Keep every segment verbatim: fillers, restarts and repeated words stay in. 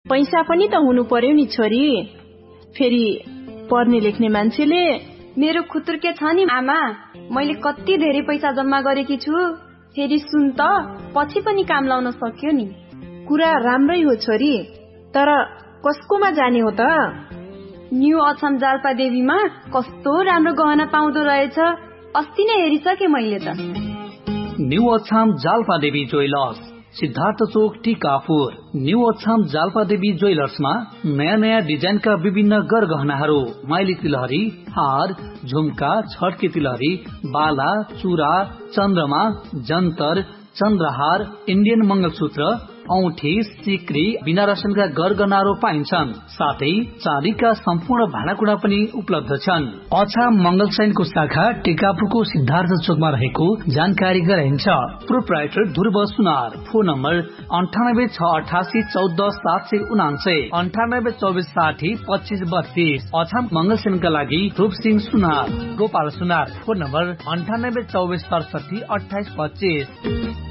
पैसा पनि त हुनु पर्यो नि छोरी। फेरि पढ्ने लेख्ने मान्छेले मेरो खुतुर्के छ नि आमा, मैले कति धेरै पैसा जम्मा गरेकी छु। फेरि सुन त, पछि पनि काम लाउन सक्यो नि। कुरा राम्रै हो छोरी, तर कसकोमा जाने हो त? न्यू अछाम जाल्पा देवीमा कस्तो राम्रो गहना पाउँदो रहेछ, अस्ति नै हेरिसके मैले त। न्यू अछाम जाल्पा देवी ज्वेलर्स, सिद्धार्थ चोक टिकापुर। न्यू अछाम जाल्पा देवी ज्वेलर्समा नयाँ नयाँ डिजाइनका विभिन्न गरगहनाहरू, माइली तिलहरी, हार, झुम्का, छड्के तिलहरी, बाला, चुरा, चन्द्रमा, जन्तर, चन्द्रहार, इन्डियन मंगलसूत्र, औठी, सिक्री, बिना रसनका गरगहनाहरू पाइन्छन्। साथै चाँदीका सम्पूर्ण भाँडाकुँडा पनि उपलब्ध छन्। अछाम मंगल सैनको शाखा टिकापुरको सिद्धार्थ चोकमा रहेको जानकारी गराइन्छ। प्रोप्राइटर ध्रुव सुनार। फोन नम्बर अन्ठानब्बे छ अठासी चौध सात सय उनान्सय, अन्ठानब्बे चौबिस साठी पच्चीस बत्तीस। अछाम मंगल सैनका लागि रूप सिंह सुनार। गोपाल सुनार। फोन नम्बर अन्ठानब्बे चौबिस सडसठी अठाइस पच्चीस।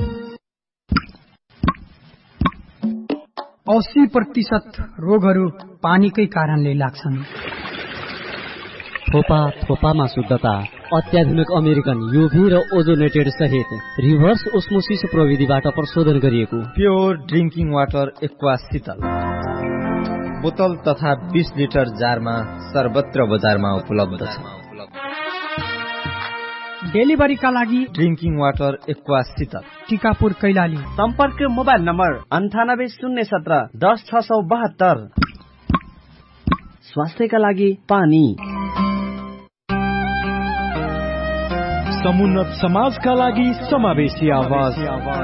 अस्सी प्रतिशत रोगहरू पानीकै कारणले लाग्छन्। थोपा थोपामा शुद्धता, अत्याधुनिक अमेरिकन युभी र ओजोनेटेड सहित रिभर्स ओस्मोसिस प्रविधिबाट प्रशोधन गरिएको प्योर ड्रिङ्किङ वाटर एक्वा शीतल, बोतल तथा बीस लिटर जारमा सर्वत्र बजारमा उपलब्ध छ। डेलिभरीका लागि ड्रिङ्किङ वाटर एक्वा शीतल, टिकापुर कैलाली। सम्पर्क मोबाइल नम्बर अन्ठानब्बे शून्य सत्र दस छ सौ बहत्तर। स्वास्थ्यका लागि पानी। समुन्नत समाजका लागि समावेशी आवाज।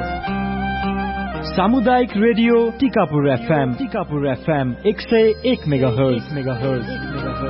सामुदायिक radio Tikapur FM, Tikapur FM एक सय एक मेगाहर्ज।